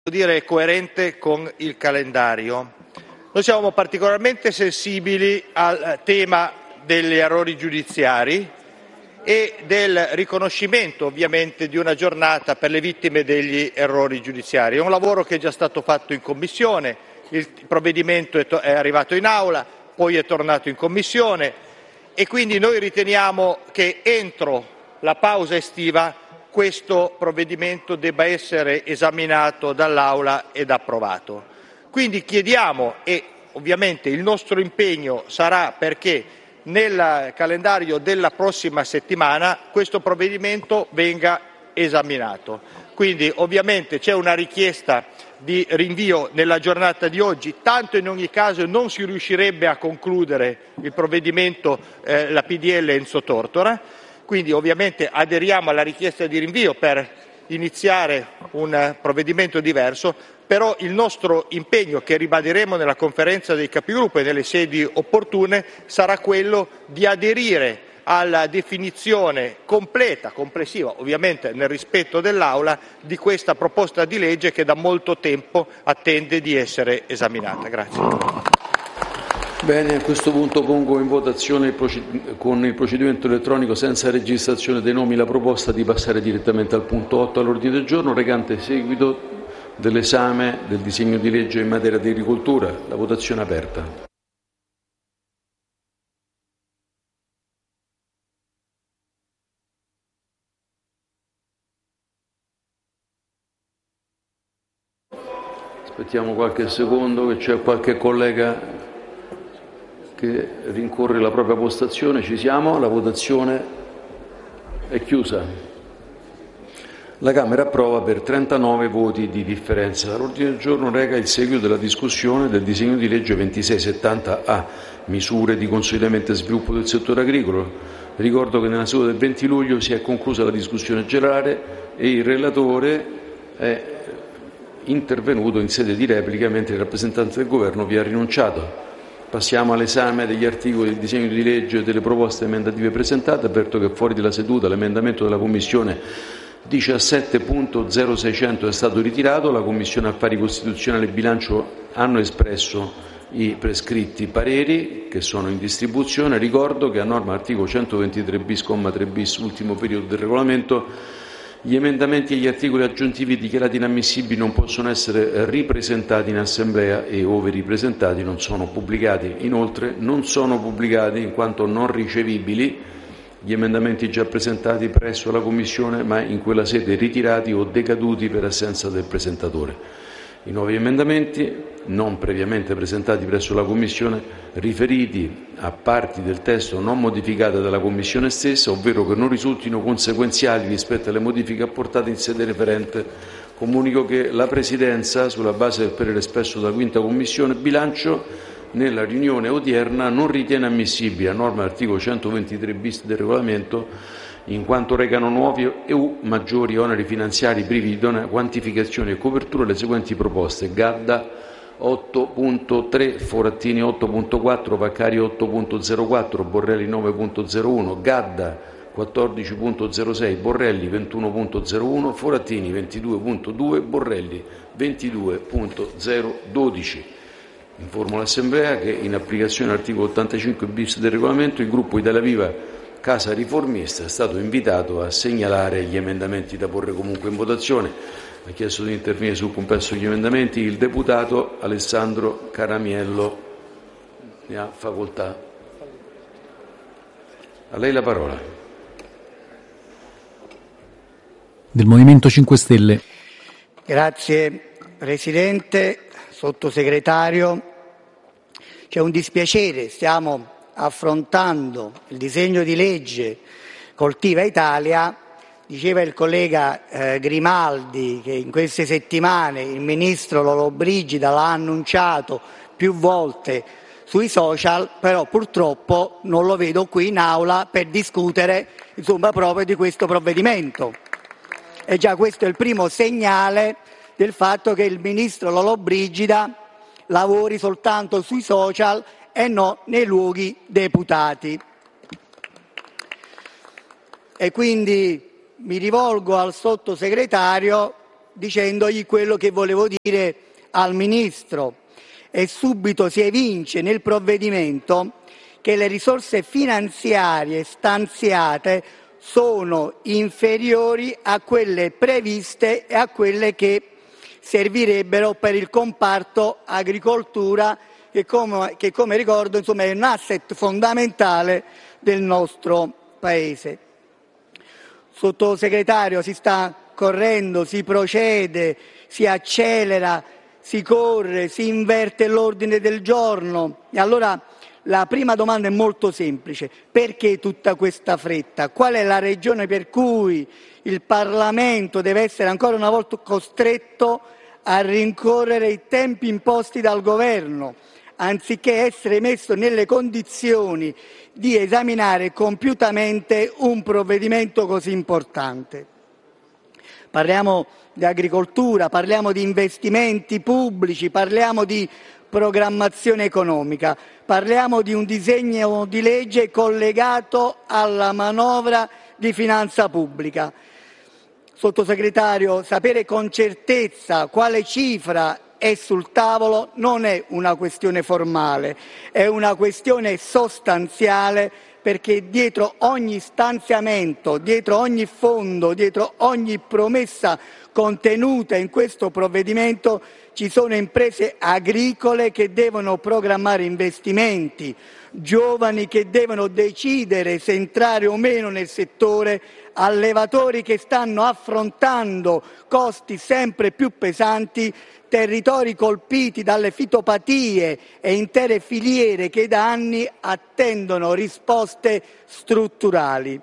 dire, coerente con il calendario. Noi siamo particolarmente sensibili al tema degli errori giudiziari e del riconoscimento ovviamente di una giornata per le vittime degli errori giudiziari. È un lavoro che è già stato fatto in Commissione, il provvedimento è arrivato in Aula, poi è tornato in Commissione e quindi noi riteniamo che entro la pausa estiva questo provvedimento debba essere esaminato dall'Aula ed approvato. Quindi chiediamo, e ovviamente il nostro impegno sarà perché nel calendario della prossima settimana questo provvedimento venga esaminato. Quindi ovviamente c'è una richiesta di rinvio nella giornata di oggi, tanto in ogni caso non si riuscirebbe a concludere il provvedimento la PDL Enzo Tortora, quindi ovviamente aderiamo alla richiesta di rinvio per iniziare un provvedimento diverso, però il nostro impegno, che ribadiremo nella conferenza dei capigruppo e nelle sedi opportune, sarà quello di aderire alla definizione completa, complessiva, ovviamente nel rispetto dell'Aula, di questa proposta di legge che da molto tempo attende di essere esaminata. Grazie. Bene, a questo punto pongo in votazione con il procedimento elettronico senza registrazione dei nomi la proposta di passare direttamente al punto 8 all'ordine del giorno, recante seguito dell'esame del disegno di legge in materia di agricoltura. La votazione è aperta. Aspettiamo qualche secondo che c'è qualche collega che rincorre la propria postazione. Ci siamo, la votazione è chiusa. La Camera approva per 39 voti di differenza. L'ordine del giorno reca il seguito della discussione del disegno di legge 2670A, misure di consolidamento e sviluppo del settore agricolo. Ricordo che nella seduta del 20 luglio si è conclusa la discussione generale e il relatore è intervenuto in sede di replica mentre il rappresentante del Governo vi ha rinunciato. Passiamo all'esame degli articoli del disegno di legge e delle proposte emendative presentate. Avverto che fuori della seduta l'emendamento della Commissione 17.0600 è stato ritirato. La Commissione Affari Costituzionali e Bilancio hanno espresso i prescritti pareri che sono in distribuzione. Ricordo che a norma articolo 123 bis, comma 3 bis, ultimo periodo del regolamento, gli emendamenti e gli articoli aggiuntivi dichiarati inammissibili non possono essere ripresentati in assemblea e, ove ripresentati, non sono pubblicati. Inoltre, non sono pubblicati in quanto non ricevibili gli emendamenti già presentati presso la Commissione, ma in quella sede ritirati o decaduti per assenza del presentatore. I nuovi emendamenti, non previamente presentati presso la Commissione, riferiti a parti del testo non modificate dalla Commissione stessa, ovvero che non risultino conseguenziali rispetto alle modifiche apportate in sede referente. Comunico che la Presidenza, sulla base del parere espresso dalla 5ª Commissione Bilancio, nella riunione odierna non ritiene ammissibili, a norma dell'articolo 123 bis del Regolamento, in quanto recano nuovi e maggiori oneri finanziari privi di idonea quantificazione e copertura, le seguenti proposte: Gadda 8.3, Forattini 8.4, Vaccari 8.04, Borrelli 9.01, Gadda 14.06, Borrelli 21.01, Forattini 22.2, Borrelli 22.012. Informo l'Assemblea che, in applicazione dell'articolo 85 bis del Regolamento, il Gruppo Italia Viva Casa Riformista è stato invitato a segnalare gli emendamenti da porre comunque in votazione. Ha chiesto di intervenire sul complesso degli emendamenti il deputato Alessandro Caramiello. Ne ha facoltà. A lei la parola. Del Movimento 5 Stelle. Grazie Presidente, Sottosegretario. C'è un dispiacere, stiamo affrontando il disegno di legge Coltiva Italia. Diceva il collega Grimaldi che in queste settimane il ministro Lollobrigida l'ha annunciato più volte sui social, però purtroppo non lo vedo qui in aula per discutere proprio di questo provvedimento. E già questo è il primo segnale del fatto che il ministro Lollobrigida lavori soltanto sui social e non nei luoghi deputati. E quindi mi rivolgo al sottosegretario dicendogli quello che volevo dire al Ministro, e subito si evince nel provvedimento che le risorse finanziarie stanziate sono inferiori a quelle previste e a quelle che servirebbero per il comparto agricoltura che come ricordo insomma, è un asset fondamentale del nostro Paese. Sottosegretario, si sta correndo, si procede, si accelera, si corre, si inverte l'ordine del giorno. E allora la prima domanda è molto semplice: perché tutta questa fretta? Qual è la ragione per cui il Parlamento deve essere ancora una volta costretto a rincorrere i tempi imposti dal Governo, anziché essere messo nelle condizioni di esaminare compiutamente un provvedimento così importante? Parliamo di agricoltura, parliamo di investimenti pubblici, parliamo di programmazione economica, parliamo di un disegno di legge collegato alla manovra di finanza pubblica. Sottosegretario, sapere con certezza quale cifra è sul tavolo non è una questione formale, è una questione sostanziale, perché dietro ogni stanziamento, dietro ogni fondo, dietro ogni promessa contenuta in questo provvedimento ci sono imprese agricole che devono programmare investimenti, giovani che devono decidere se entrare o meno nel settore, allevatori che stanno affrontando costi sempre più pesanti, territori colpiti dalle fitopatie e intere filiere che da anni attendono risposte strutturali.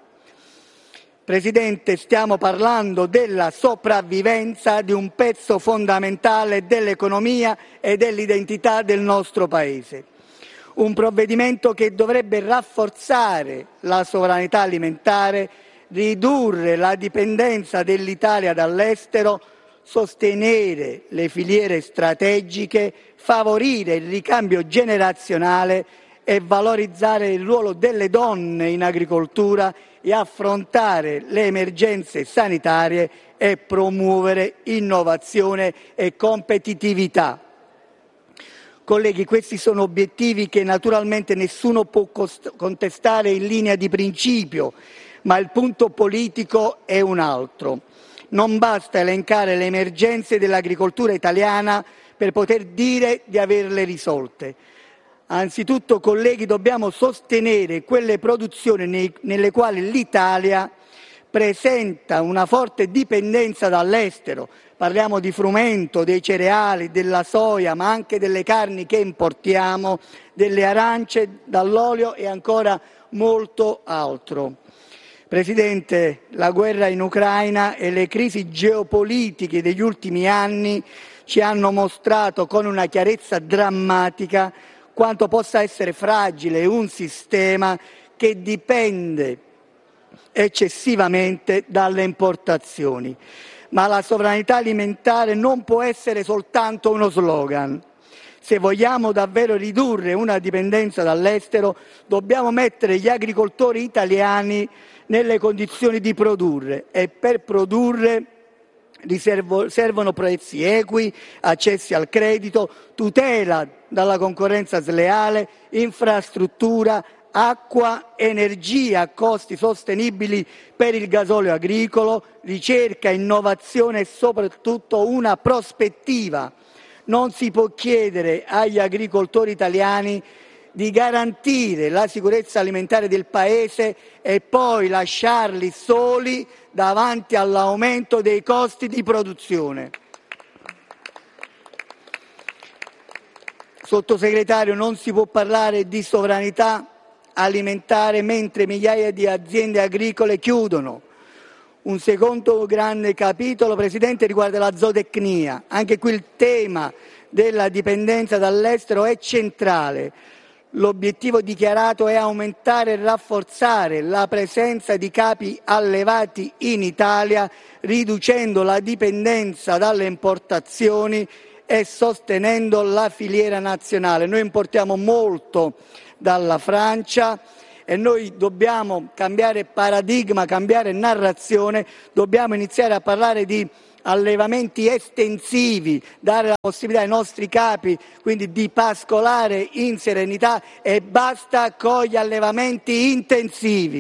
Presidente, stiamo parlando della sopravvivenza di un pezzo fondamentale dell'economia e dell'identità del nostro Paese. Un provvedimento che dovrebbe rafforzare la sovranità alimentare, ridurre la dipendenza dell'Italia dall'estero, sostenere le filiere strategiche, favorire il ricambio generazionale e valorizzare il ruolo delle donne in agricoltura e affrontare le emergenze sanitarie e promuovere innovazione e competitività. Colleghi, questi sono obiettivi che naturalmente nessuno può contestare in linea di principio, ma il punto politico è un altro. Non basta elencare le emergenze dell'agricoltura italiana per poter dire di averle risolte. Anzitutto, colleghi, dobbiamo sostenere quelle produzioni nelle quali l'Italia presenta una forte dipendenza dall'estero. Parliamo di frumento, dei cereali, della soia, ma anche delle carni che importiamo, delle arance, dall'olio e ancora molto altro. Presidente, la guerra in Ucraina e le crisi geopolitiche degli ultimi anni ci hanno mostrato con una chiarezza drammatica quanto possa essere fragile un sistema che dipende eccessivamente dalle importazioni. Ma la sovranità alimentare non può essere soltanto uno slogan. Se vogliamo davvero ridurre una dipendenza dall'estero, dobbiamo mettere gli agricoltori italiani nelle condizioni di produrre, e per produrre servono prezzi equi, accessi al credito, tutela dalla concorrenza sleale, infrastruttura, acqua, energia a costi sostenibili per il gasolio agricolo, ricerca, innovazione e soprattutto una prospettiva. Non si può chiedere agli agricoltori italiani di garantire la sicurezza alimentare del Paese e poi lasciarli soli davanti all'aumento dei costi di produzione. Sottosegretario, non si può parlare di sovranità alimentare mentre migliaia di aziende agricole chiudono. Un secondo grande capitolo, Presidente, riguarda la zootecnia. Anche qui il tema della dipendenza dall'estero è centrale. L'obiettivo dichiarato è aumentare e rafforzare la presenza di capi allevati in Italia, riducendo la dipendenza dalle importazioni e sostenendo la filiera nazionale. Noi importiamo molto dalla Francia e noi dobbiamo cambiare paradigma, cambiare narrazione, dobbiamo iniziare a parlare di allevamenti estensivi, dare la possibilità ai nostri capi quindi di pascolare in serenità e basta con gli allevamenti intensivi.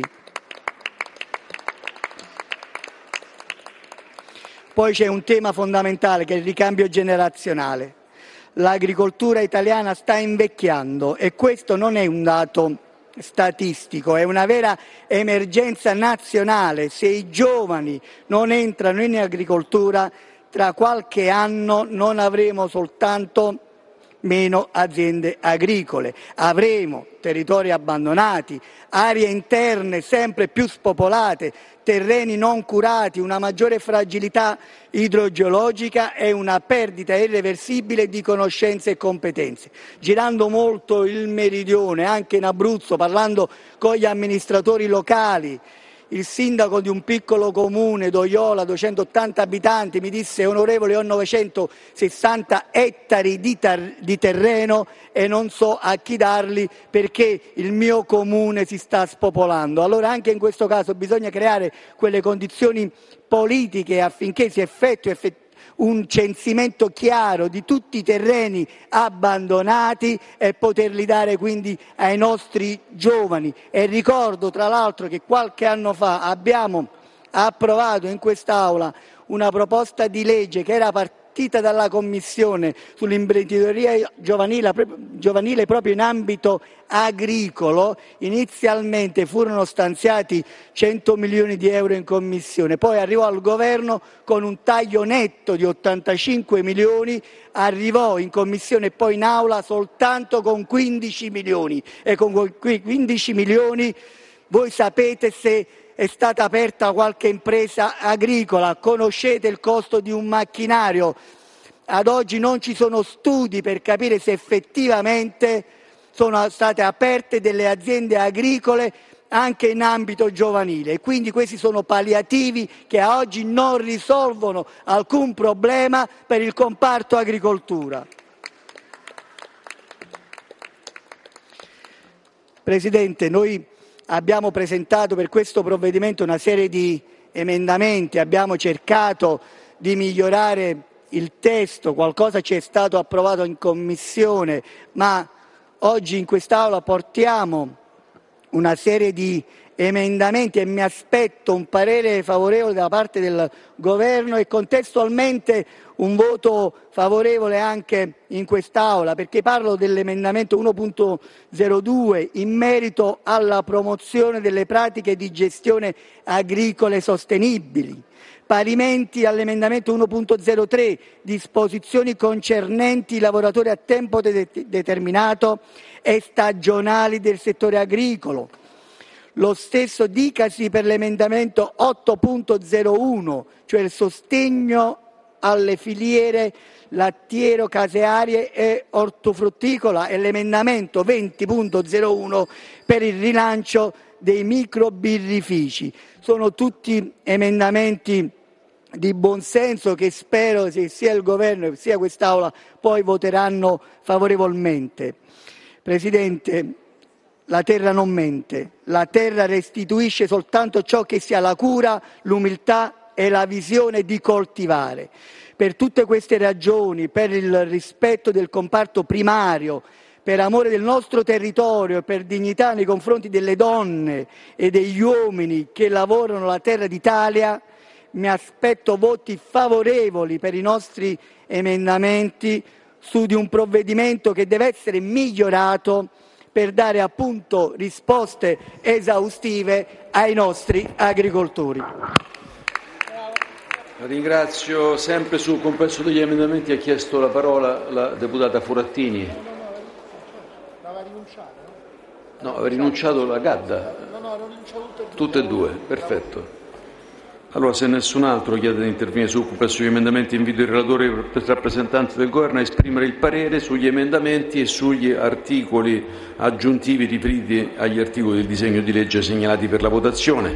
Poi c'è un tema fondamentale che è il ricambio generazionale. L'agricoltura italiana sta invecchiando e questo non è un dato statistico, è una vera emergenza nazionale. Se i giovani non entrano in agricoltura, tra qualche anno non avremo soltanto meno aziende agricole, avremo territori abbandonati, aree interne sempre più spopolate, terreni non curati, una maggiore fragilità idrogeologica e una perdita irreversibile di conoscenze e competenze. Girando molto il meridione, anche in Abruzzo, parlando con gli amministratori locali, il sindaco di un piccolo comune, Doiola, 280 abitanti, mi disse: onorevole, ho 960 ettari di terreno e non so a chi darli perché il mio comune si sta spopolando. Allora anche in questo caso bisogna creare quelle condizioni politiche affinché si effettui un censimento chiaro di tutti i terreni abbandonati e poterli dare quindi ai nostri giovani. E ricordo tra l'altro che qualche anno fa abbiamo approvato in quest'Aula una proposta di legge che era partita dalla Commissione sull'imprenditoria giovanile proprio in ambito agricolo. Inizialmente furono stanziati 100 milioni di euro in Commissione, poi arrivò al Governo con un taglio netto di 85 milioni, arrivò in Commissione e poi in Aula soltanto con 15 milioni e con quei 15 milioni voi sapete se è stata aperta qualche impresa agricola, conoscete il costo di un macchinario. Ad oggi non ci sono studi per capire se effettivamente sono state aperte delle aziende agricole anche in ambito giovanile e quindi questi sono palliativi che a oggi non risolvono alcun problema per il comparto agricoltura. Presidente, noi abbiamo presentato per questo provvedimento una serie di emendamenti, abbiamo cercato di migliorare il testo, qualcosa ci è stato approvato in Commissione, ma oggi in quest'Aula portiamo una serie di emendamenti e mi aspetto un parere favorevole da parte del Governo e contestualmente un voto favorevole anche in quest'Aula, perché parlo dell'emendamento 1.02 in merito alla promozione delle pratiche di gestione agricole sostenibili. Parimenti all'emendamento 1.03, disposizioni concernenti i lavoratori a tempo determinato e stagionali del settore agricolo. Lo stesso dicasi per l'emendamento 8.01, cioè il sostegno alle filiere lattiero-casearie e ortofrutticola, e l'emendamento 20.01 per il rilancio dei microbirrifici. Sono tutti emendamenti di buonsenso che spero che sia il Governo sia quest'Aula poi voteranno favorevolmente. Presidente, la terra non mente, la terra restituisce soltanto ciò che si ha la cura, l'umiltà e la visione di coltivare. Per tutte queste ragioni, per il rispetto del comparto primario, per amore del nostro territorio e per dignità nei confronti delle donne e degli uomini che lavorano la terra d'Italia, mi aspetto voti favorevoli per i nostri emendamenti su di un provvedimento che deve essere migliorato per dare appunto risposte esaustive ai nostri agricoltori. Ringrazio. Sempre sul complesso degli emendamenti ha chiesto la parola la deputata Furattini. Aveva rinunciato? No, aveva rinunciato la Gadda. No, hanno rinunciato Tutte e due, perfetto. Allora, se nessun altro chiede di intervenire sul complesso degli emendamenti, invito il relatore e il rappresentante del Governo a esprimere il parere sugli emendamenti e sugli articoli aggiuntivi riferiti agli articoli del disegno di legge segnalati per la votazione.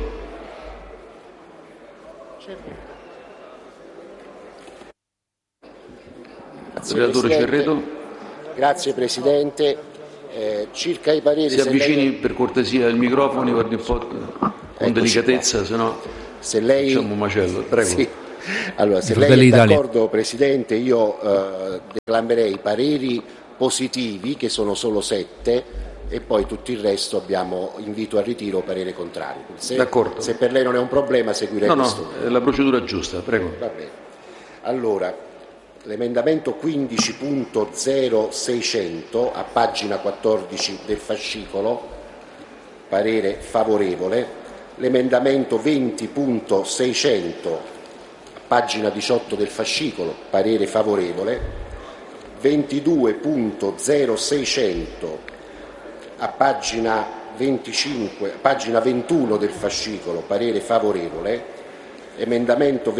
Relatore Cerreto. Grazie Presidente. Circa i pareri... Si avvicini per cortesia il microfono, guardi un po' con delicatezza, se no facciamo un macello. Prego. Sì. Allora, se lei è d'accordo, Presidente, io declamerei pareri positivi, che sono solo 7, e poi tutto il resto abbiamo invito al ritiro, parere contrario. D'accordo. Se per lei non è un problema, seguirei questo. No, è la procedura giusta, prego. Va bene. Allora, l'emendamento 15.0600 a pagina 14 del fascicolo, parere favorevole. L'emendamento 20.600 a pagina 18 del fascicolo, parere favorevole. 22.0600 a pagina 21 del fascicolo, parere favorevole. Emendamento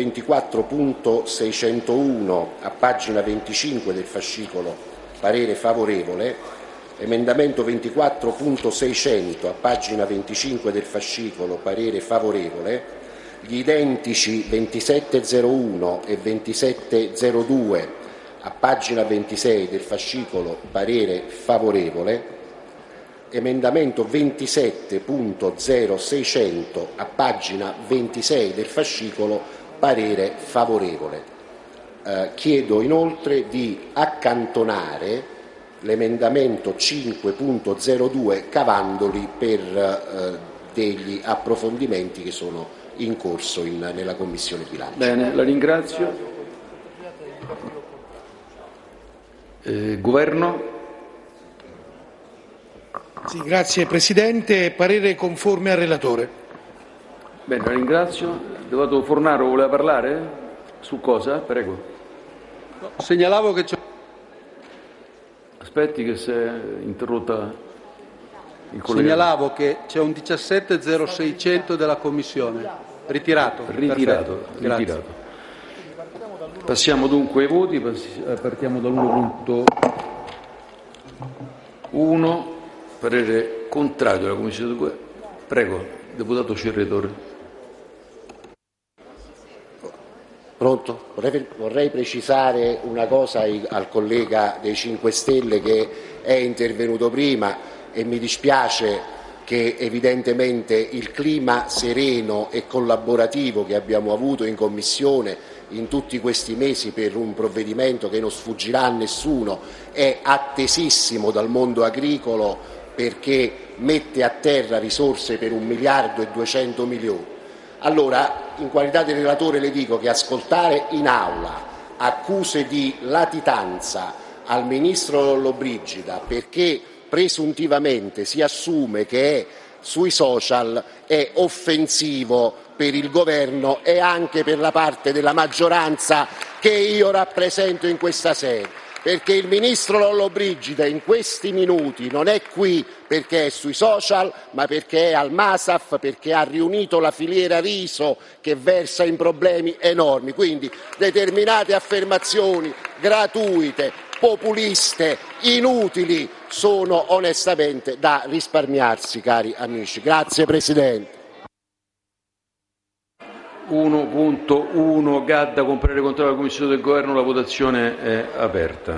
24.601 a pagina 25 del fascicolo, parere favorevole. Emendamento 24.600 a pagina 25 del fascicolo, parere favorevole. Gli identici 2701 e 2702 a pagina 26 del fascicolo, parere favorevole. Emendamento 27.0600 a pagina 26 del fascicolo, parere favorevole. Chiedo inoltre di accantonare l'emendamento 5.02 Cavandoli per degli approfondimenti che sono in corso nella Commissione Bilancio. Bene, la ringrazio. Governo? Sì, grazie Presidente. Parere conforme al relatore. Bene, la ringrazio. Deputato Fornaro voleva parlare? Su cosa? Prego. No, segnalavo che c'è... Aspetti che si è interrotta il collega. Segnalavo che c'è un 17.0600 della Commissione. Ritirato. Ritirato. Passiamo dunque ai voti. Partiamo dall'1.1. Parere contrario della Commissione 2. Prego, Deputato Cerretore. Pronto? Vorrei precisare una cosa al collega dei 5 Stelle che è intervenuto prima, e mi dispiace che evidentemente il clima sereno e collaborativo che abbiamo avuto in Commissione in tutti questi mesi per un provvedimento che non sfuggirà a nessuno è attesissimo dal mondo agricolo, perché mette a terra risorse per 1.200 milioni. Allora, in qualità di relatore le dico che ascoltare in aula accuse di latitanza al Ministro Lollobrigida perché presuntivamente si assume che è sui social è offensivo per il Governo e anche per la parte della maggioranza che io rappresento in questa sede. Perché il Ministro Lollobrigida in questi minuti non è qui perché è sui social, ma perché è al MASAF, perché ha riunito la filiera riso che versa in problemi enormi. Quindi determinate affermazioni gratuite, populiste, inutili, sono onestamente da risparmiarsi, cari amici. Grazie Presidente. 1.1 Gadda con parere contrario alla Commissione del Governo, la votazione è aperta.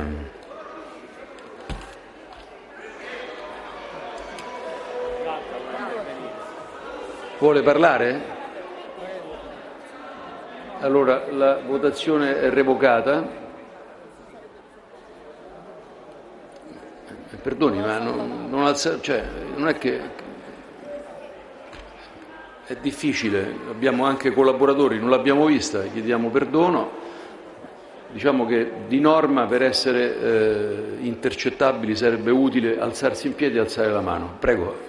Vuole parlare? Allora la votazione è revocata. Perdoni, ma non è che è difficile, abbiamo anche collaboratori, non l'abbiamo vista, chiediamo perdono. Diciamo che di norma per essere intercettabili sarebbe utile alzarsi in piedi e alzare la mano. Prego.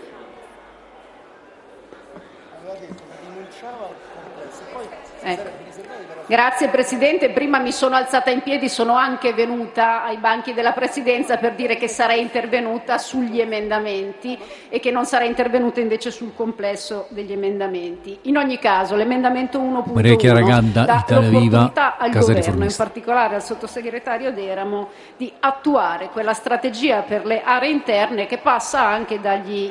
Grazie Presidente, prima mi sono alzata in piedi, sono anche venuta ai banchi della Presidenza per dire che sarei intervenuta sugli emendamenti e che non sarei intervenuta invece sul complesso degli emendamenti. In ogni caso l'emendamento 1.1 dà l'opportunità al Governo, in particolare al Sottosegretario Deramo, di attuare quella strategia per le aree interne che passa anche dagli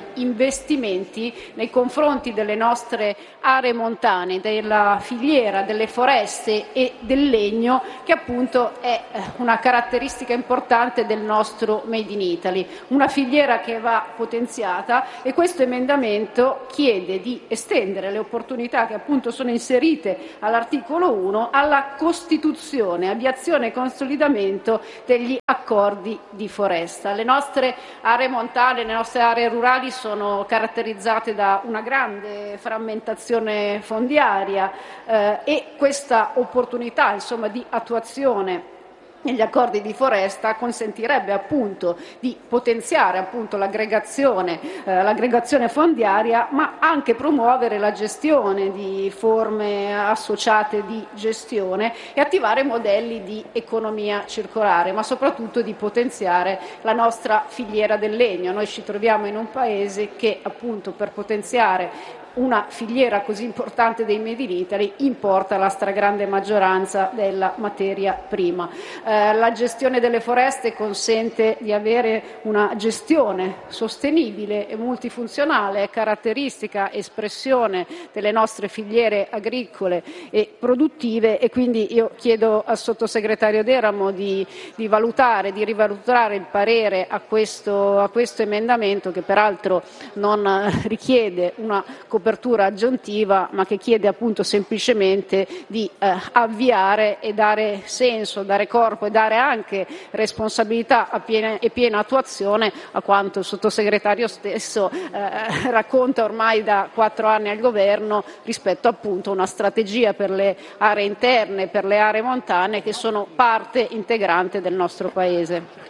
investimenti nei confronti delle nostre aree montane, della filiera, delle foreste, foreste e del legno, che appunto è una caratteristica importante del nostro Made in Italy, una filiera che va potenziata, e questo emendamento chiede di estendere le opportunità che appunto sono inserite all'articolo 1 alla costituzione, avviazione e consolidamento degli accordi di foresta. Le nostre aree montane, le nostre aree rurali sono caratterizzate da una grande frammentazione fondiaria e questa opportunità, insomma, di attuazione negli accordi di foresta consentirebbe appunto di potenziare appunto l'aggregazione fondiaria, ma anche promuovere la gestione di forme associate di gestione e attivare modelli di economia circolare, ma soprattutto di potenziare la nostra filiera del legno. Noi ci troviamo in un paese che appunto per potenziare una filiera così importante dei Made in Italy importa la stragrande maggioranza della materia prima. La gestione delle foreste consente di avere una gestione sostenibile e multifunzionale, è caratteristica, espressione delle nostre filiere agricole e produttive, e quindi io chiedo al sottosegretario Deramo di valutare, di rivalutare il parere a questo emendamento, che peraltro non richiede una copertura aggiuntiva, ma che chiede appunto semplicemente di avviare e dare senso, dare corpo e dare anche responsabilità e piena attuazione a quanto il sottosegretario stesso racconta ormai da 4 anni al governo rispetto appunto a una strategia per le aree interne, per le aree montane, che sono parte integrante del nostro Paese.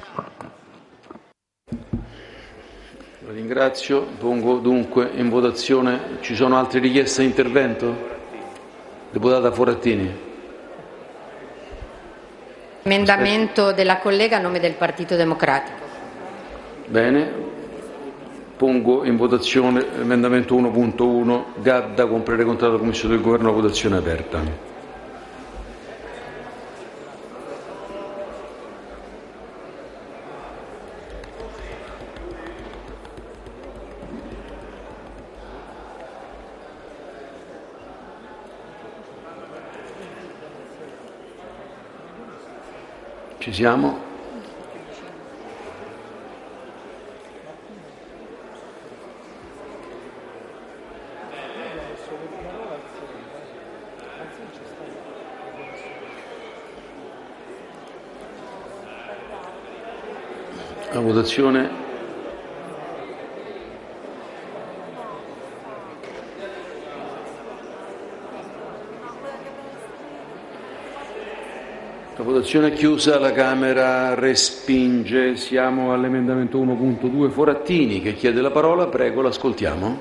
La ringrazio. Pongo dunque in votazione. Ci sono altre richieste di intervento? Deputata Forattini. Emendamento della collega a nome del Partito Democratico. Bene. Pongo in votazione l'emendamento 1.1 Gadda con parere contrario della Commissione del Governo. La votazione è aperta. Ci siamo? La votazione è chiusa, la Camera respinge. Siamo all'emendamento 1.2 Forattini che chiede la parola. Prego, l'ascoltiamo.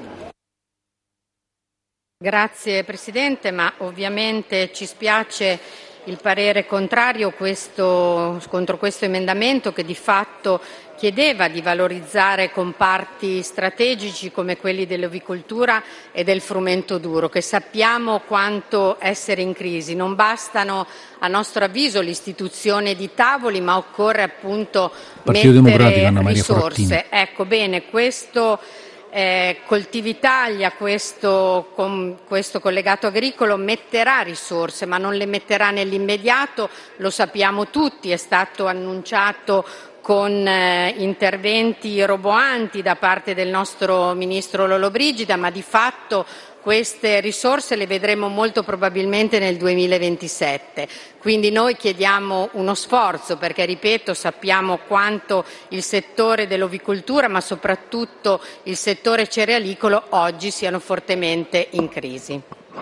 Grazie Presidente, ma ovviamente ci spiace il parere contrario contro questo emendamento, che di fatto chiedeva di valorizzare comparti strategici come quelli dell'ovicoltura e del frumento duro, che sappiamo quanto essere in crisi. Non bastano, a nostro avviso, l'istituzione di tavoli, ma occorre appunto mettere risorse. Ecco, bene, questo Coltivitalia, questo collegato agricolo metterà risorse, ma non le metterà nell'immediato, lo sappiamo tutti, è stato annunciato con interventi roboanti da parte del nostro Ministro Lollobrigida, ma di fatto queste risorse le vedremo molto probabilmente nel 2027. Quindi noi chiediamo uno sforzo perché, ripeto, sappiamo quanto il settore dell'ovicoltura, ma soprattutto il settore cerealicolo oggi siano fortemente in crisi.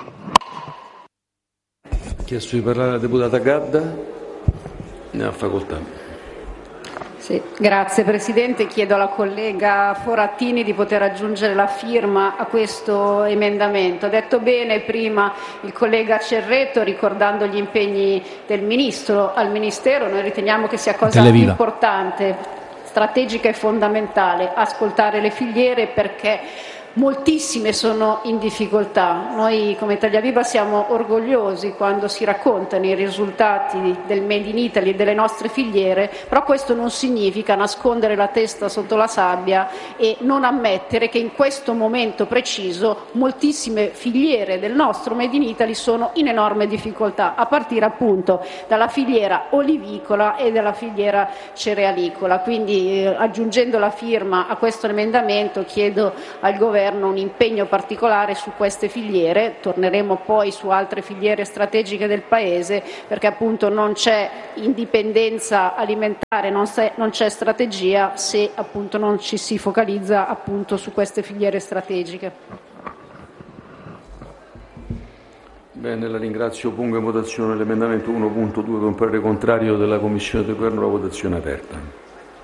Chiesto di parlare la deputata Gadda. Ne ha facoltà. Sì, grazie Presidente. Chiedo alla collega Forattini di poter aggiungere la firma a questo emendamento. Ha detto bene prima il collega Cerretto ricordando gli impegni del Ministro al Ministero. Noi riteniamo che sia cosa importante, strategica e fondamentale ascoltare le filiere, perché Moltissime sono in difficoltà. Noi come Italia Viva siamo orgogliosi quando si raccontano i risultati del Made in Italy e delle nostre filiere, però questo non significa nascondere la testa sotto la sabbia e non ammettere che in questo momento preciso moltissime filiere del nostro Made in Italy sono in enorme difficoltà, a partire appunto dalla filiera olivicola e dalla filiera cerealicola. Quindi aggiungendo la firma a questo emendamento chiedo al Governo un impegno particolare su queste filiere. Torneremo poi su altre filiere strategiche del Paese, perché appunto non c'è indipendenza alimentare, non c'è strategia se appunto non ci si focalizza appunto su queste filiere strategiche. Bene, la ringrazio. Pongo in votazione l'emendamento 1.2 con parere contrario della Commissione del Governo. La votazione è aperta.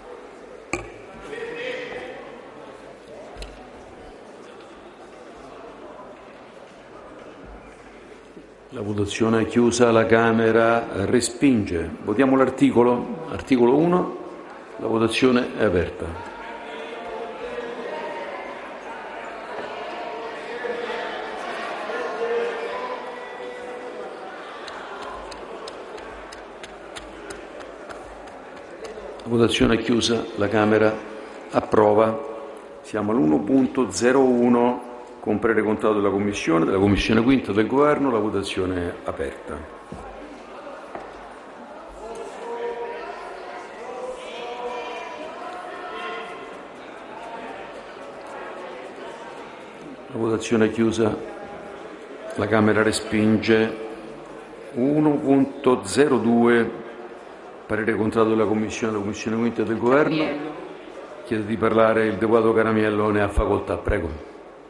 La votazione è chiusa, la Camera respinge. Votiamo l'articolo. Articolo 1, la votazione è aperta. La votazione è chiusa, la Camera approva. Siamo all'1.01. con parere contrario della Commissione quinta del Governo, la votazione è aperta. La votazione è chiusa, la Camera respinge. 1.02, parere contrario della Commissione quinta del Governo. Chiede di parlare il deputato Caramiello, ne ha facoltà, prego.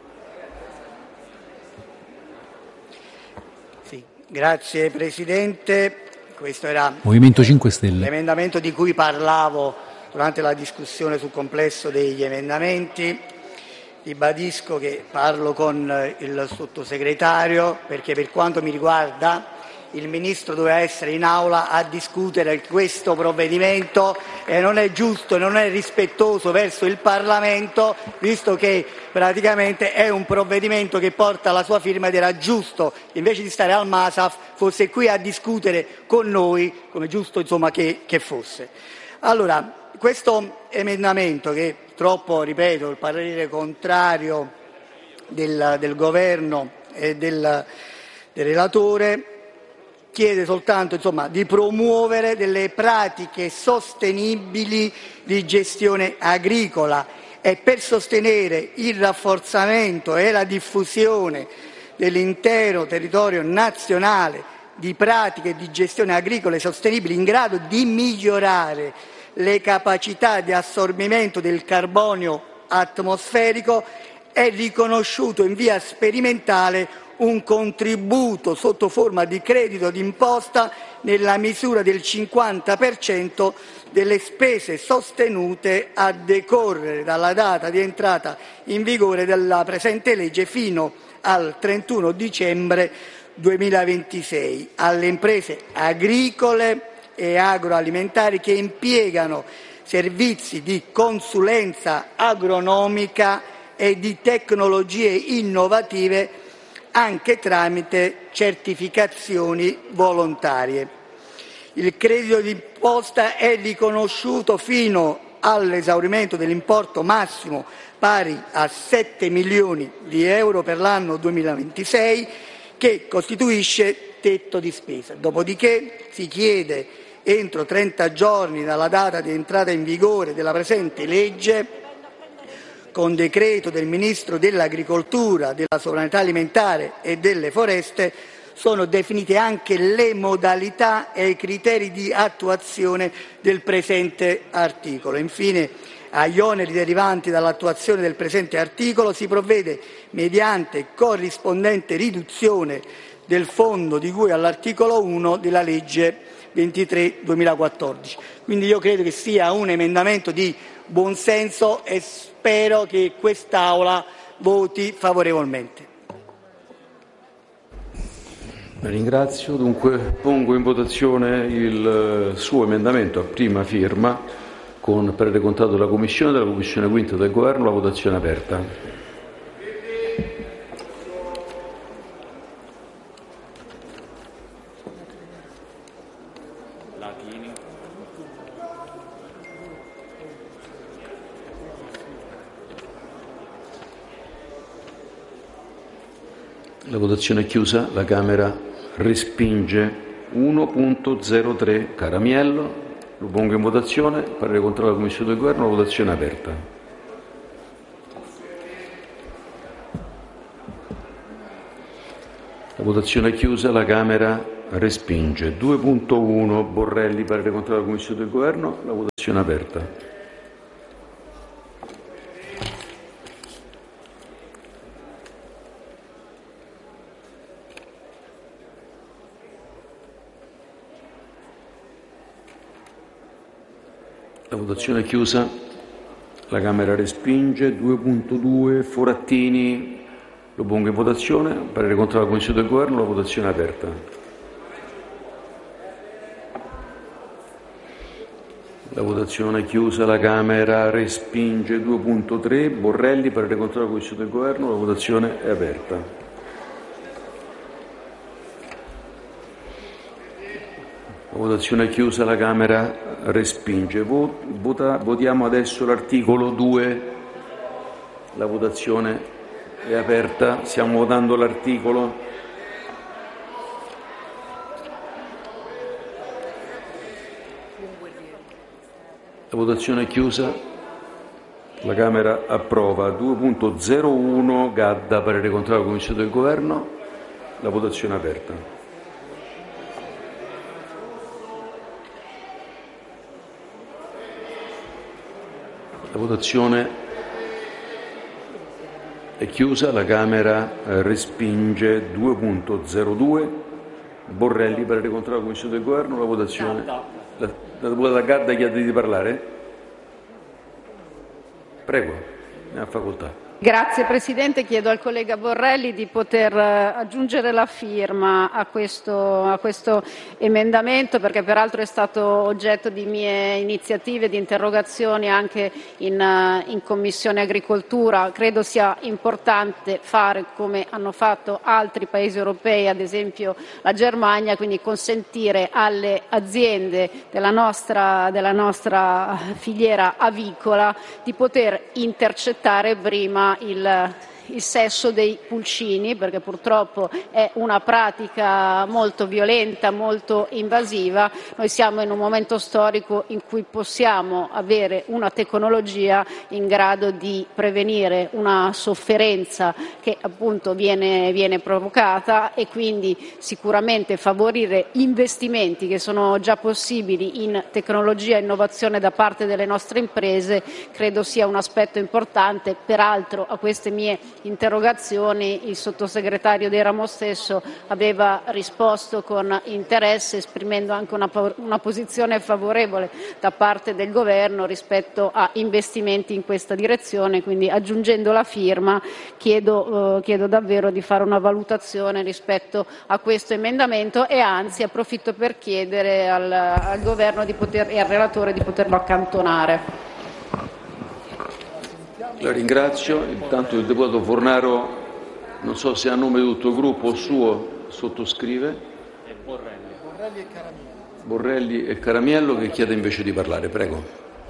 Grazie Presidente, questo era Movimento 5 Stelle. l'emendamento di cui parlavo durante la discussione sul complesso degli emendamenti. Ribadisco che parlo con il Sottosegretario perché per quanto mi riguarda il Ministro doveva essere in aula a discutere questo provvedimento e non è giusto e non è rispettoso verso il Parlamento, visto che praticamente è un provvedimento che porta la sua firma ed era giusto, invece di stare al MASAF, fosse qui a discutere con noi, come giusto insomma che fosse. Allora, questo emendamento che purtroppo, ripeto, il parere contrario del Governo e del relatore, chiede soltanto di promuovere delle pratiche sostenibili di gestione agricola e per sostenere il rafforzamento e la diffusione dell'intero territorio nazionale di pratiche di gestione agricola sostenibili in grado di migliorare le capacità di assorbimento del carbonio atmosferico è riconosciuto in via sperimentale un contributo sotto forma di credito d'imposta nella misura del 50% delle spese sostenute a decorrere dalla data di entrata in vigore della presente legge fino al 31 dicembre 2026 alle imprese agricole e agroalimentari che impiegano servizi di consulenza agronomica e di tecnologie innovative anche tramite certificazioni volontarie. Il credito d'imposta è riconosciuto fino all'esaurimento dell'importo massimo pari a 7 milioni di euro per l'anno 2026, che costituisce tetto di spesa. Dopodiché si chiede, entro 30 giorni dalla data di entrata in vigore della presente legge, con decreto del Ministro dell'Agricoltura, della Sovranità Alimentare e delle Foreste, sono definite anche le modalità e i criteri di attuazione del presente articolo. Infine, agli oneri derivanti dall'attuazione del presente articolo si provvede mediante corrispondente riduzione del fondo di cui all'articolo 1 della legge 23/2014. Quindi io credo che sia un emendamento di buon senso e spero che quest'Aula voti favorevolmente. La ringrazio. Dunque pongo in votazione il suo emendamento a prima firma con parere contrario della Commissione quinta del Governo. La votazione è aperta. La votazione è chiusa. La Camera respinge. 1.03 Caramiello. Lo pongo in votazione. Parere contrario della Commissione del Governo. La votazione è aperta. La votazione è chiusa. La Camera respinge. 2.1 Borrelli. Parere contrario della Commissione del Governo. La votazione è aperta. La votazione è chiusa. La Camera respinge. 2.2 Forattini. Lo pongo in votazione. Parere contrario della Commissione del Governo. La votazione è aperta. La votazione è chiusa. La Camera respinge. 2.3 Borrelli. Parere contrario della Commissione del Governo. La votazione è aperta. La votazione è chiusa. La Camera respinge. Votiamo adesso l'articolo 2. La votazione è aperta. Stiamo votando l'articolo. La votazione è chiusa. La Camera approva. 2.01 Gadda. Parere contrario della Commissione del Governo. La votazione è aperta. La votazione è chiusa. La Camera respinge. 2.02 Borrelli. Parere contrario della Commissione del Governo. La votazione. La deputata Gadda chiede di parlare? Prego, ne ha facoltà. Grazie Presidente, chiedo al collega Borrelli di poter aggiungere la firma a questo emendamento, perché peraltro è stato oggetto di mie iniziative, di interrogazioni anche in Commissione Agricoltura. Credo sia importante fare come hanno fatto altri Paesi europei, ad esempio la Germania, quindi consentire alle aziende della nostra filiera avicola di poter intercettare prima il sesso dei pulcini, perché purtroppo è una pratica molto violenta, molto invasiva. Noi siamo in un momento storico in cui possiamo avere una tecnologia in grado di prevenire una sofferenza che appunto viene provocata, e quindi sicuramente favorire investimenti che sono già possibili in tecnologia e innovazione da parte delle nostre imprese credo sia un aspetto importante. Peraltro a queste mie interrogazioni il sottosegretario De Ramo stesso aveva risposto con interesse, esprimendo anche una posizione favorevole da parte del Governo rispetto a investimenti in questa direzione. Quindi, aggiungendo la firma, chiedo davvero di fare una valutazione rispetto a questo emendamento, e anzi approfitto per chiedere al Governo e al relatore di poterlo accantonare. La ringrazio. Intanto il deputato Fornaro, non so se a nome di tutto il gruppo o suo, sottoscrive. Borrelli e Caramiello, che chiede invece di parlare. Prego.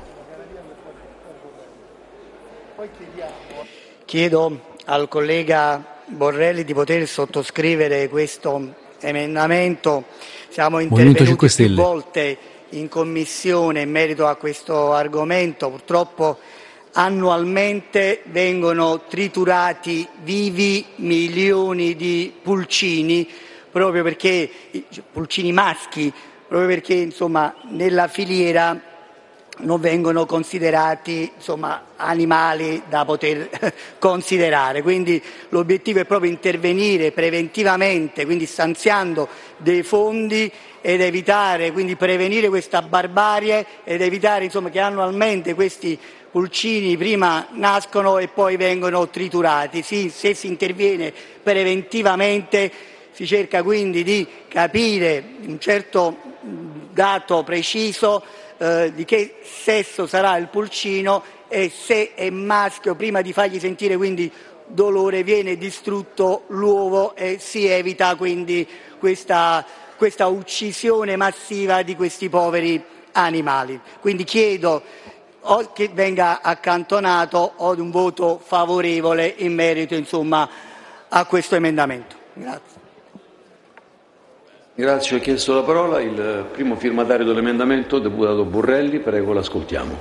Chiedo al collega Borrelli di poter sottoscrivere questo emendamento. Siamo intervenuti più volte in Commissione in merito a questo argomento. Purtroppo annualmente vengono triturati vivi milioni di pulcini, proprio perché pulcini maschi, proprio perché insomma nella filiera non vengono considerati animali da poter considerare. Quindi l'obiettivo è proprio intervenire preventivamente, quindi stanziando dei fondi, ed evitare, quindi prevenire questa barbarie ed evitare che annualmente questi pulcini prima nascono e poi vengono triturati. Sì, se si interviene preventivamente si cerca quindi di capire un certo dato preciso di che sesso sarà il pulcino, e se è maschio, prima di fargli sentire quindi dolore, viene distrutto l'uovo e si evita quindi questa uccisione massiva di questi poveri animali. Quindi chiedo o che venga accantonato o un voto favorevole in merito a questo emendamento. Grazie. Grazie, ho chiesto la parola il primo firmatario dell'emendamento, deputato Borrelli, prego, l'ascoltiamo.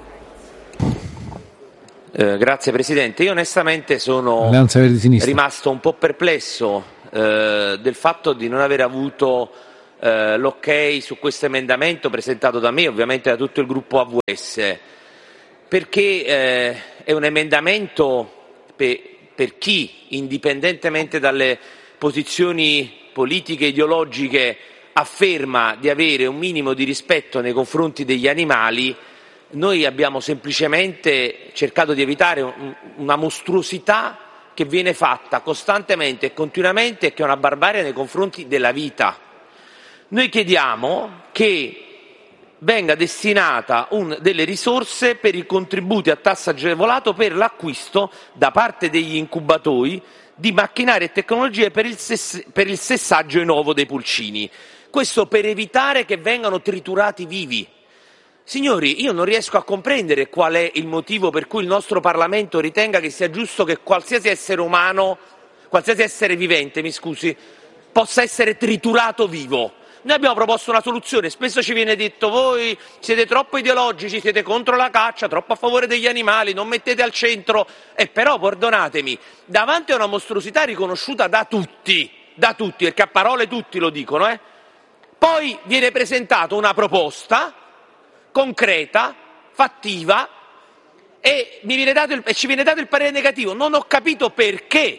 Grazie Presidente. Io onestamente sono Alleanza Verdi Sinistra. rimasto un po' perplesso del fatto di non aver avuto l'ok su questo emendamento presentato da me, ovviamente da tutto il gruppo AVS, perché è un emendamento per chi, indipendentemente dalle posizioni politiche e ideologiche, afferma di avere un minimo di rispetto nei confronti degli animali. Noi abbiamo semplicemente cercato di evitare una mostruosità che viene fatta costantemente e continuamente e che è una barbarie nei confronti della vita. Noi chiediamo che venga destinata delle risorse per i contributi a tasso agevolato per l'acquisto da parte degli incubatori di macchinari e tecnologie per il sessaggio in uovo dei pulcini. Questo per evitare che vengano triturati vivi. Signori, io non riesco a comprendere qual è il motivo per cui il nostro Parlamento ritenga che sia giusto che qualsiasi essere umano, qualsiasi essere vivente, possa essere triturato vivo. Noi abbiamo proposto una soluzione, spesso ci viene detto voi siete troppo ideologici, siete contro la caccia, troppo a favore degli animali, non mettete al centro, però perdonatemi, davanti a una mostruosità riconosciuta da tutti, perché a parole tutti lo dicono, poi viene presentata una proposta concreta, fattiva e ci viene dato il parere negativo. Non ho capito perché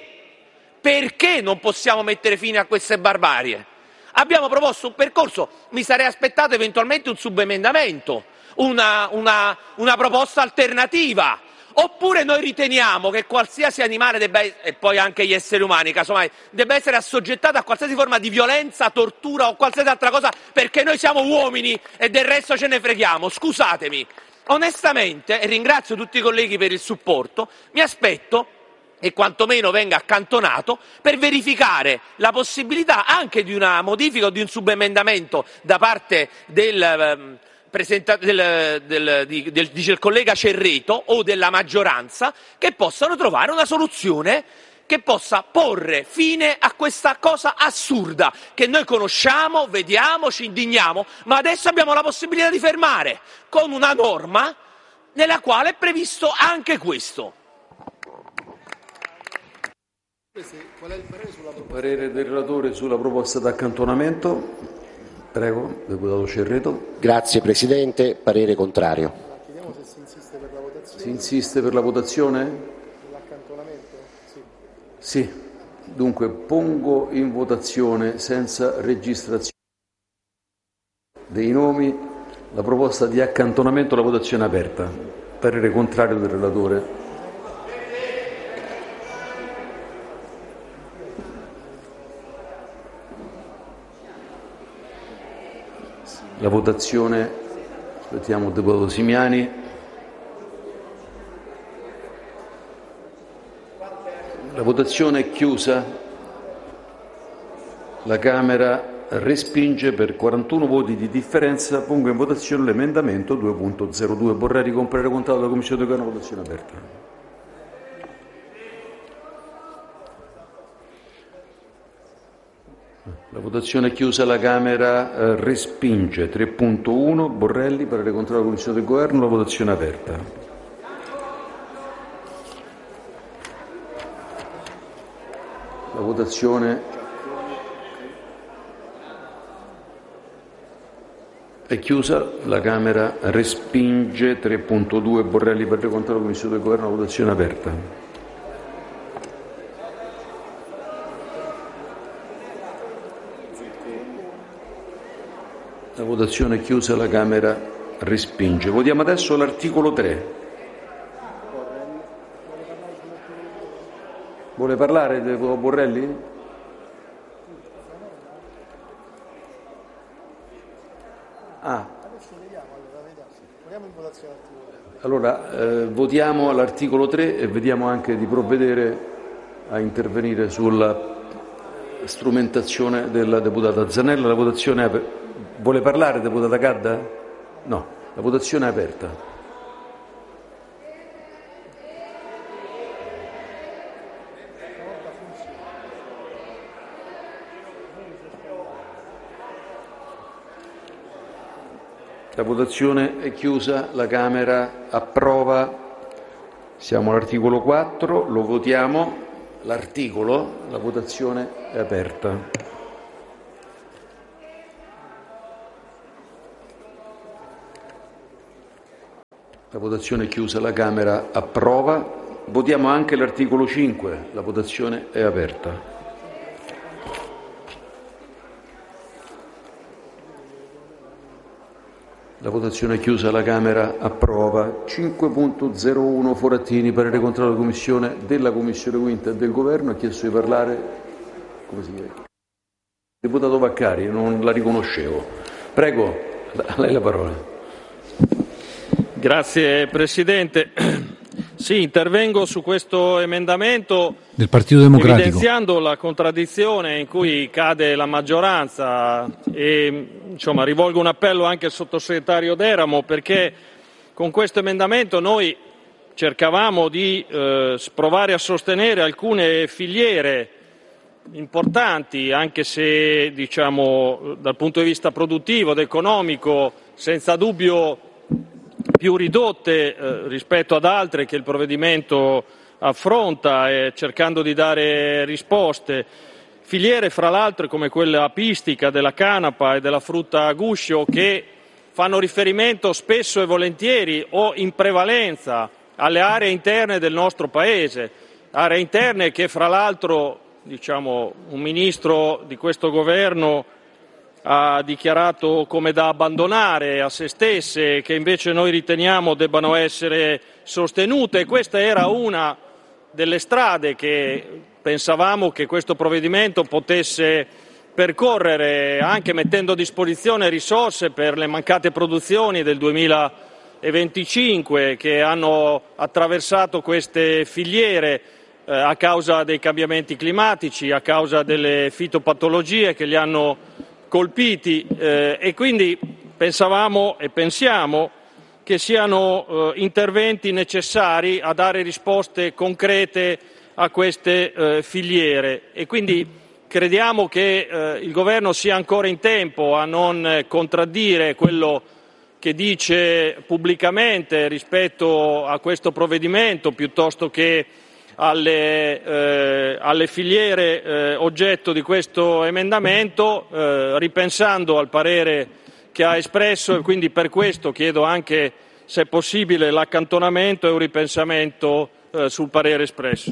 non possiamo mettere fine a queste barbarie. Abbiamo proposto un percorso, mi sarei aspettato eventualmente un subemendamento, una proposta alternativa, oppure noi riteniamo che qualsiasi animale e poi anche gli esseri umani, casomai, debba essere assoggettato a qualsiasi forma di violenza, tortura o qualsiasi altra cosa perché noi siamo uomini e del resto ce ne freghiamo. Scusatemi, onestamente, e ringrazio tutti i colleghi per il supporto, mi aspetto e quantomeno venga accantonato per verificare la possibilità anche di una modifica o di un subemendamento da parte del collega Cerreto o della maggioranza, che possano trovare una soluzione che possa porre fine a questa cosa assurda che noi conosciamo, vediamo, ci indigniamo, ma adesso abbiamo la possibilità di fermare con una norma nella quale è previsto anche questo. Qual è il parere del relatore sulla proposta d'accantonamento? Prego, deputato Cerreto. Grazie Presidente, parere contrario. Si insiste per la votazione? Sì. Dunque pongo in votazione senza registrazione dei nomi la proposta di accantonamento, la votazione aperta. Parere contrario del relatore. La votazione, aspettiamo il deputato Simiani. La votazione è chiusa. La Camera respinge per 41 voti di differenza. Pongo in votazione l'emendamento 2.02. Borrelli con parere contrario della Commissione di Governo, votazione aperta. La votazione è chiusa, la Camera respinge 3.1. Borrelli, parere contrario della Commissione del Governo, la votazione è aperta. La votazione è chiusa, la Camera respinge 3.2. Borrelli, parere contrario della Commissione del Governo, la votazione è aperta. La votazione è chiusa, la Camera respinge. Votiamo adesso l'articolo 3. Vuole parlare, deputato Borrelli? Allora, votiamo l'articolo 3 e vediamo anche di provvedere a intervenire sulla strumentazione della deputata Zanella. La votazione è aperta. Vuole parlare, deputata Cadda? No, la votazione è aperta. La votazione è chiusa, la Camera approva. Siamo all'articolo 4, lo votiamo. L'articolo, la votazione è aperta. La votazione è chiusa, la Camera approva. Votiamo anche l'articolo 5, la votazione è aperta. La votazione è chiusa, la Camera approva. 5.01 Forattini, parere contrario della Commissione Quinta e del Governo. Ha chiesto di parlare, come si chiama? Deputato Vaccari, non la riconoscevo. Prego, a lei la parola. Grazie Presidente. Sì, intervengo su questo emendamento del Partito Democratico, evidenziando la contraddizione in cui cade la maggioranza e rivolgo un appello anche al sottosegretario Deramo, perché con questo emendamento noi cercavamo di provare a sostenere alcune filiere importanti, anche se dal punto di vista produttivo ed economico senza dubbio più ridotte rispetto ad altre che il provvedimento affronta, cercando di dare risposte. Filiere, fra l'altro, come quella apistica della canapa e della frutta a guscio, che fanno riferimento spesso e volentieri o in prevalenza alle aree interne del nostro Paese, aree interne che, fra l'altro, un ministro di questo governo ha dichiarato come da abbandonare a se stesse, che invece noi riteniamo debbano essere sostenute. Questa era una delle strade che pensavamo che questo provvedimento potesse percorrere, anche mettendo a disposizione risorse per le mancate produzioni del 2025 che hanno attraversato queste filiere a causa dei cambiamenti climatici, a causa delle fitopatologie che li hanno colpiti, e quindi pensavamo e pensiamo che siano interventi necessari a dare risposte concrete a queste filiere, e quindi crediamo che il Governo sia ancora in tempo a non contraddire quello che dice pubblicamente rispetto a questo provvedimento, piuttosto che alle filiere oggetto di questo emendamento, ripensando al parere che ha espresso, e quindi per questo chiedo anche, se è possibile, l'accantonamento e un ripensamento sul parere espresso.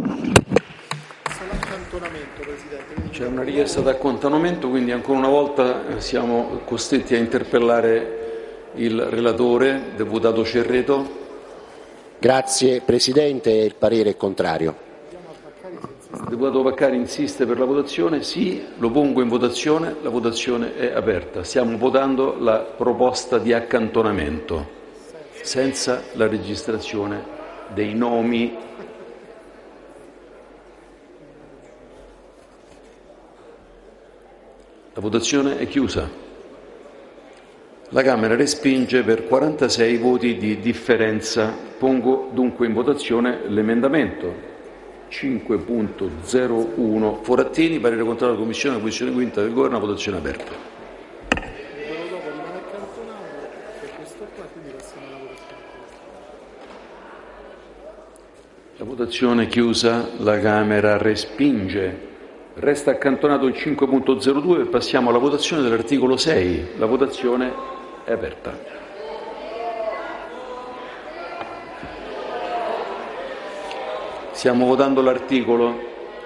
C'è una richiesta di accantonamento, quindi ancora una volta siamo costretti a interpellare il relatore, deputato Cerreto. Grazie Presidente, il parere è contrario. Il deputato Vaccari insiste per la votazione? Sì, lo pongo in votazione, la votazione è aperta. Stiamo votando la proposta di accantonamento, senza la registrazione dei nomi. La votazione è chiusa. La Camera respinge per 46 voti di differenza. Pongo dunque in votazione l'emendamento 5.01 Forattini, parere contrario della Commissione Quinta del Governo, votazione aperta. La votazione è chiusa, la Camera respinge. Resta accantonato il 5.02 e passiamo alla votazione dell'articolo 6. La votazione è aperta. Stiamo votando l'articolo.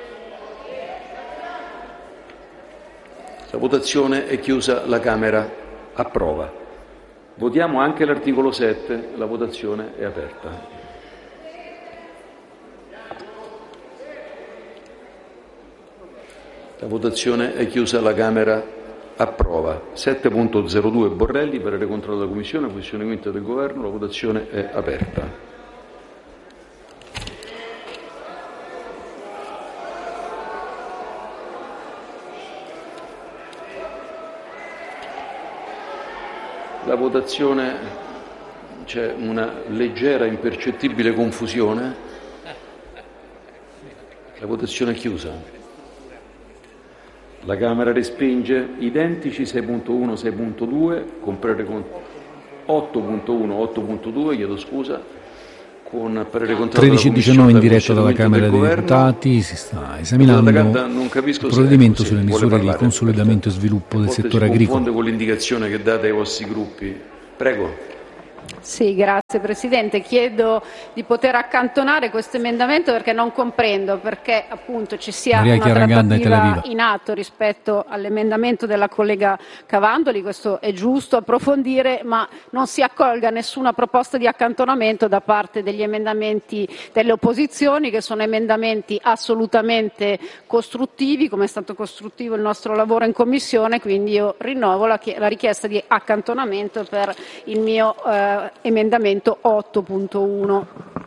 La votazione è chiusa, la Camera approva. Votiamo anche l'articolo 7. La votazione è aperta. La votazione è chiusa, la Camera approva. 7.02 Borrelli, parere contrario della Commissione Quinta del Governo, la votazione è aperta. La votazione, c'è una leggera impercettibile confusione. La votazione è chiusa. La Camera respinge. Identici 6.1 e 6.2 con parere contrario. 8.1, 8.2, chiedo scusa, con parere contrario 13 e 19 in diretta dalla Camera dei Deputati. Si sta esaminando il provvedimento sulle misure di consolidamento e sviluppo del settore agricolo. Si confonde con l'indicazione che date ai vostri gruppi. Prego. Sì, grazie Presidente. Chiedo di poter accantonare questo emendamento perché non comprendo perché appunto ci sia una trattativa in atto rispetto all'emendamento della collega Cavandoli, questo è giusto approfondire, ma non si accolga nessuna proposta di accantonamento da parte degli emendamenti delle opposizioni, che sono emendamenti assolutamente costruttivi, come è stato costruttivo il nostro lavoro in Commissione, quindi io rinnovo la richiesta di accantonamento per il mio emendamento 8.1.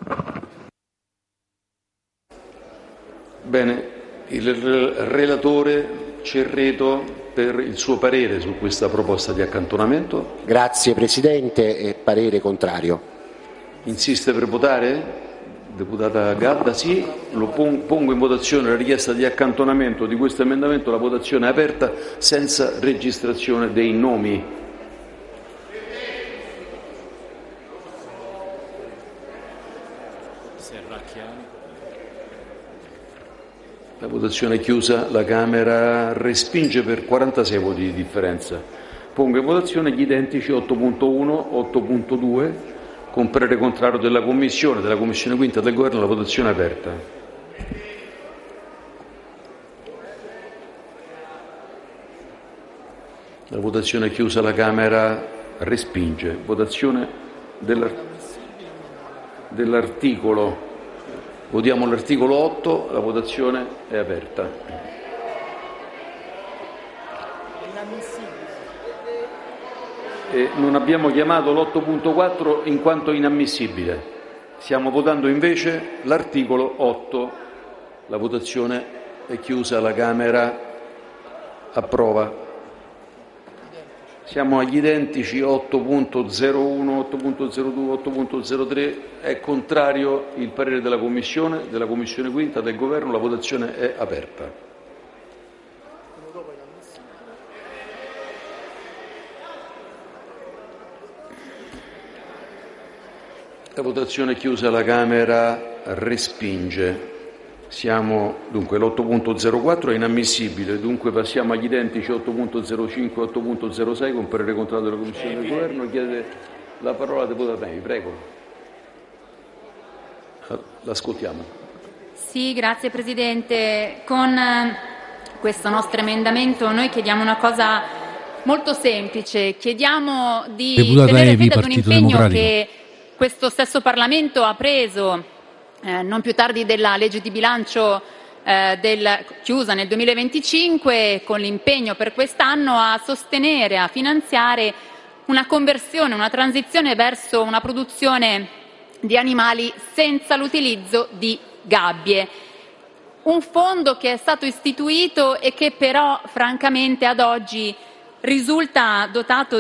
Bene, il relatore Cerreto per il suo parere su questa proposta di accantonamento. Grazie Presidente, e parere contrario. Insiste per votare? Deputata Gadda, sì. Lo pongo in votazione la richiesta di accantonamento di questo emendamento. La votazione è aperta senza registrazione dei nomi. La votazione è chiusa, la Camera respinge per 46 voti di differenza. Pongo in votazione gli identici 8.1, 8.2, con parere contrario della Commissione quinta del Governo. La votazione è aperta. La votazione è chiusa, la Camera respinge. Votazione dell'articolo. Votiamo l'articolo 8, la votazione è aperta. Non abbiamo chiamato l'8.4 in quanto inammissibile. Stiamo votando invece l'articolo 8. La votazione è chiusa, la Camera approva. Siamo agli identici 8.01, 8.02, 8.03. È contrario il parere della Commissione quinta del Governo. La votazione è aperta. La votazione è chiusa, la Camera respinge. Dunque l'8.04 è inammissibile, dunque passiamo agli identici 8.05 e 8.06 con parere contrario della Commissione del Governo. Chiede la parola la deputata Mei, prego. L'ascoltiamo. Sì, grazie Presidente. Con questo nostro emendamento noi chiediamo una cosa molto semplice, chiediamo di tenere fede ad un impegno che questo stesso Parlamento ha preso non più tardi della legge di bilancio chiusa nel 2025, con l'impegno per quest'anno a sostenere, a finanziare una conversione, una transizione verso una produzione di animali senza l'utilizzo di gabbie. Un fondo che è stato istituito e che però francamente ad oggi risulta dotato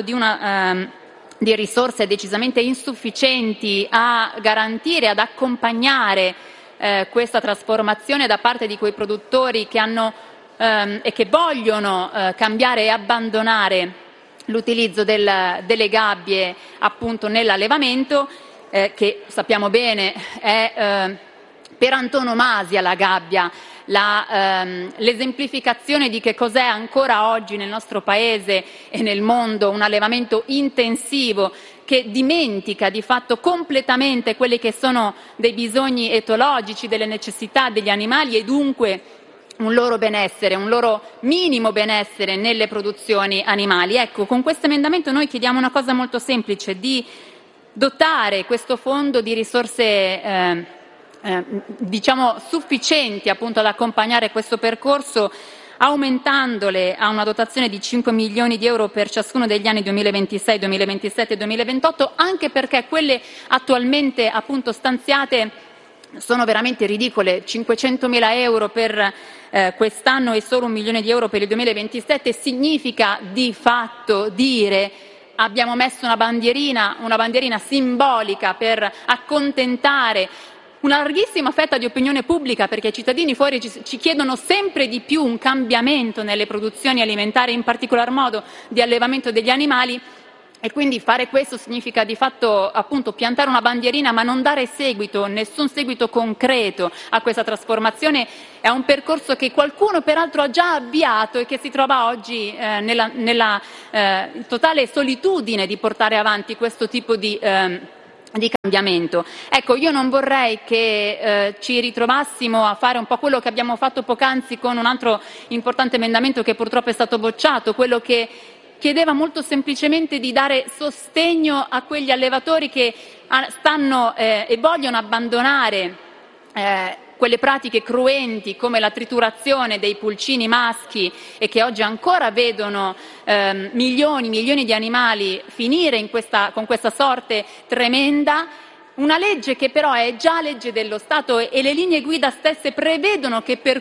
di risorse decisamente insufficienti a garantire, ad accompagnare questa trasformazione da parte di quei produttori che hanno e che vogliono cambiare e abbandonare l'utilizzo delle gabbie appunto nell'allevamento, che sappiamo bene è per antonomasia la gabbia, l'esemplificazione di che cos'è ancora oggi nel nostro Paese e nel mondo un allevamento intensivo che dimentica di fatto completamente quelli che sono dei bisogni etologici, delle necessità degli animali e dunque un loro benessere, un loro minimo benessere nelle produzioni animali. Ecco, con questo emendamento noi chiediamo una cosa molto semplice, di dotare questo fondo di risorse sufficienti appunto ad accompagnare questo percorso, aumentandole a una dotazione di 5 milioni di euro per ciascuno degli anni 2026, 2027 e 2028, anche perché quelle attualmente appunto stanziate sono veramente ridicole. 500.000 euro per quest'anno e solo 1 milione di euro per il 2027 significa di fatto dire: abbiamo messo una bandierina simbolica per accontentare una larghissima fetta di opinione pubblica, perché i cittadini fuori ci chiedono sempre di più un cambiamento nelle produzioni alimentari, in particolar modo di allevamento degli animali, E quindi fare questo significa di fatto appunto piantare una bandierina ma non dare seguito, nessun seguito concreto a questa trasformazione. È un percorso che qualcuno peraltro ha già avviato e che si trova oggi nella totale solitudine di portare avanti questo tipo di cambiamento. Ecco, io non vorrei che ci ritrovassimo a fare un po' quello che abbiamo fatto poc'anzi con un altro importante emendamento che purtroppo è stato bocciato, quello che chiedeva molto semplicemente di dare sostegno a quegli allevatori che stanno e vogliono abbandonare quelle pratiche cruenti come la triturazione dei pulcini maschi e che oggi ancora vedono milioni di animali finire con questa sorte tremenda. Una legge che però è già legge dello Stato e le linee guida stesse prevedono che per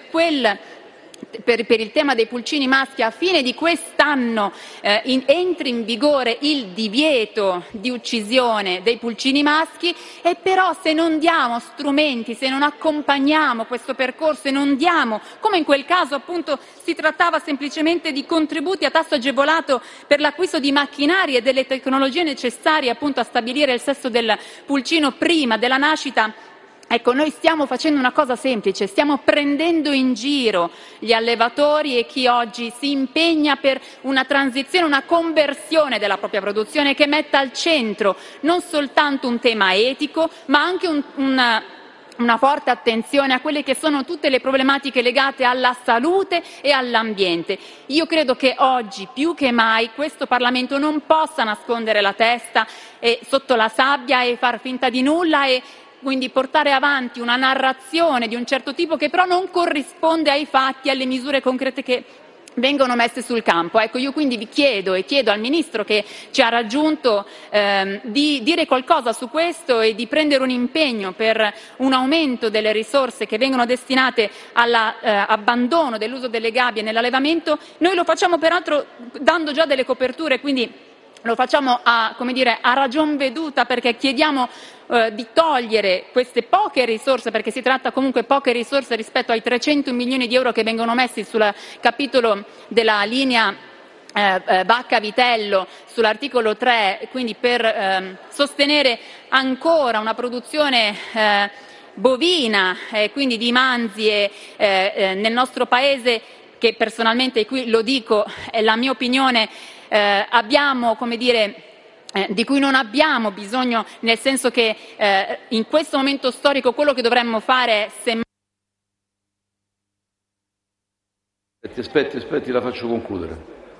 il tema dei pulcini maschi a fine di quest'anno entri in vigore il divieto di uccisione dei pulcini maschi, e però se non diamo strumenti, se non accompagniamo questo percorso e non diamo, come in quel caso appunto si trattava semplicemente di contributi a tasso agevolato per l'acquisto di macchinari e delle tecnologie necessarie appunto a stabilire il sesso del pulcino prima della nascita. Ecco, noi stiamo facendo una cosa semplice, stiamo prendendo in giro gli allevatori e chi oggi si impegna per una transizione, una conversione della propria produzione che metta al centro non soltanto un tema etico, ma anche una forte attenzione a quelle che sono tutte le problematiche legate alla salute e all'ambiente. Io credo che oggi più che mai questo Parlamento non possa nascondere la testa sotto la sabbia e far finta di nulla e quindi portare avanti una narrazione di un certo tipo che però non corrisponde ai fatti, alle misure concrete che vengono messe sul campo. Ecco, io quindi vi chiedo e chiedo al Ministro che ci ha raggiunto di dire qualcosa su questo e di prendere un impegno per un aumento delle risorse che vengono destinate all'abbandono dell'uso delle gabbie nell'allevamento. Noi lo facciamo peraltro dando già delle coperture, quindi lo facciamo a ragion veduta, perché chiediamo di togliere queste poche risorse, perché si tratta comunque poche risorse rispetto ai 300 milioni di euro che vengono messi sul capitolo della linea vacca vitello sull'articolo 3, quindi per sostenere ancora una produzione bovina, quindi di manzie nel nostro Paese, che personalmente, e qui lo dico, è la mia opinione, abbiamo, di cui non abbiamo bisogno, nel senso che in questo momento storico quello che dovremmo fare è Aspetti, la faccio concludere.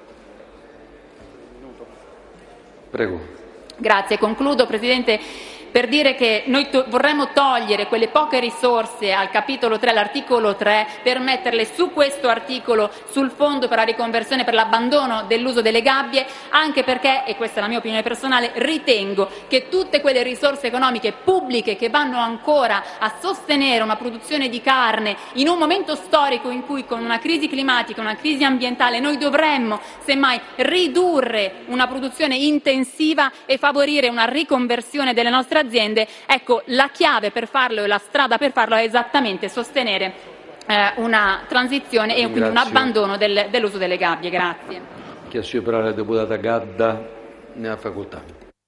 Prego. Grazie, concludo, Presidente, per dire che noi vorremmo togliere quelle poche risorse al capitolo 3, all'articolo 3, per metterle su questo articolo, sul fondo per la riconversione, per l'abbandono dell'uso delle gabbie, anche perché, e questa è la mia opinione personale, ritengo che tutte quelle risorse economiche pubbliche che vanno ancora a sostenere una produzione di carne in un momento storico in cui, con una crisi climatica, una crisi ambientale, noi dovremmo semmai ridurre una produzione intensiva e favorire una riconversione delle nostre aziende. Ecco, la chiave per farlo e la strada per farlo è esattamente sostenere una transizione e quindi un abbandono dell'uso delle gabbie. Grazie. Chiesto di parlare la deputata Gadda, ne ha facoltà.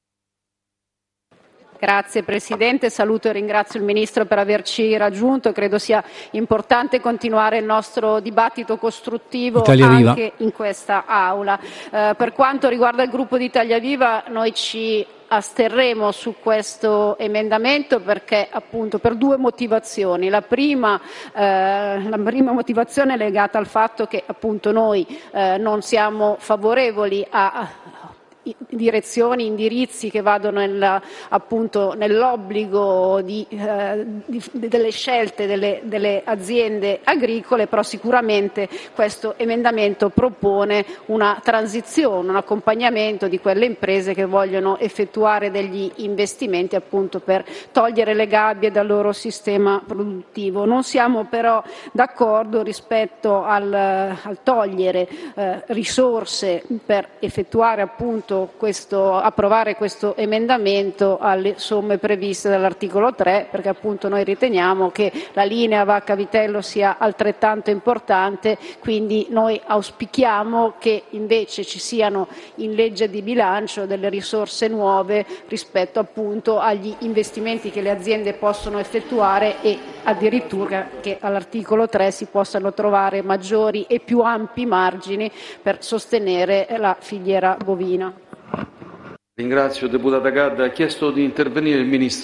Grazie Presidente, saluto e ringrazio il Ministro per averci raggiunto. Credo sia importante continuare il nostro dibattito costruttivo anche in questa Aula. Per quanto riguarda il gruppo di Italia Viva, noi ci asterremo su questo emendamento perché appunto per due motivazioni. La prima motivazione è legata al fatto che appunto noi non siamo favorevoli a direzioni, indirizzi che vadano nell'obbligo delle scelte delle aziende agricole, però sicuramente questo emendamento propone una transizione, un accompagnamento di quelle imprese che vogliono effettuare degli investimenti appunto per togliere le gabbie dal loro sistema produttivo. Non siamo però d'accordo rispetto al togliere risorse per effettuare appunto approvare questo emendamento alle somme previste dall'articolo 3, perché appunto noi riteniamo che la linea Vacca-Vitello sia altrettanto importante, quindi noi auspichiamo che invece ci siano in legge di bilancio delle risorse nuove rispetto appunto agli investimenti che le aziende possono effettuare e addirittura che all'articolo 3 si possano trovare maggiori e più ampi margini per sostenere la filiera bovina. Ringrazio deputata Gadda. Ha chiesto di intervenire il Ministro.